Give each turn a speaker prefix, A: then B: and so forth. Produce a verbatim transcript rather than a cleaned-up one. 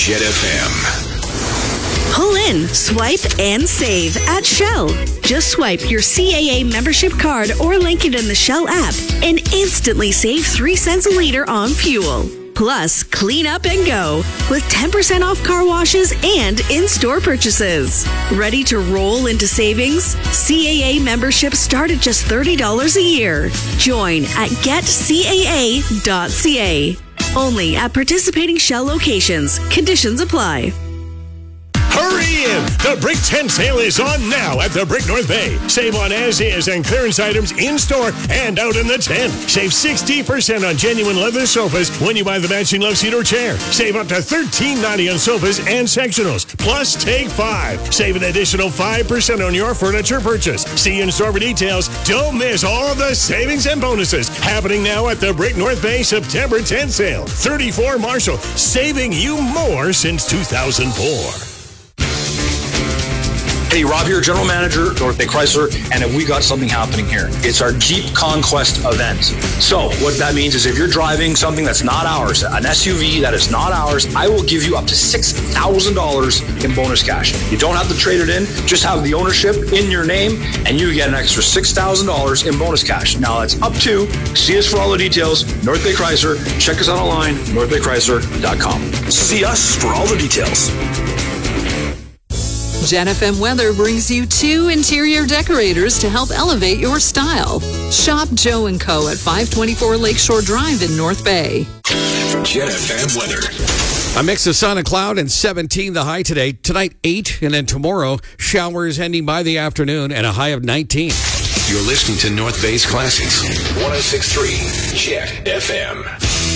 A: Jet F M.
B: Pull in, swipe, and save at Shell. Just swipe your C A A membership card or link it in the Shell app and instantly save three cents a liter on fuel. Plus, clean up and go with ten percent off car washes and in-store purchases. Ready to roll into savings? C A A memberships start at just thirty dollars a year. Join at get C A A dot C A. Only at participating Shell locations. Conditions apply.
C: Hurry in! The Brick Tent Sale is on now at the Brick North Bay. Save on as-is and clearance items in-store and out in the tent. Save sixty percent on genuine leather sofas when you buy the matching love seat or chair. Save up to thirteen ninety on sofas and sectionals. Plus, take five. Save an additional five percent on your furniture purchase. See in-store for details. Don't miss all the savings and bonuses happening now at the Brick North Bay September Tent Sale. thirty-four Marshall, saving you more since two thousand four.
D: Hey, Rob here, General Manager, North Bay Chrysler, and we got something happening here. It's our Jeep Conquest event. So what that means is if you're driving something that's not ours, an S U V that is not ours, I will give you up to six thousand dollars in bonus cash. You don't have to trade it in, just have the ownership in your name, and you get an extra six thousand dollars in bonus cash. Now that's up to, see us for all the details, North Bay Chrysler. Check us out online, north bay chrysler dot com.
A: See us for all the details.
E: Jet F M Weather brings you two interior decorators to help elevate your style. Shop Joe and Co. at five twenty-four Lakeshore Drive in North Bay.
A: Jet F M weather.
F: A mix of sun and cloud and seventeen the high today. Tonight, eight, and then tomorrow, showers ending by the afternoon and a high of nineteen.
A: You're listening to North Bay's Classics. one oh six point three Jet F M.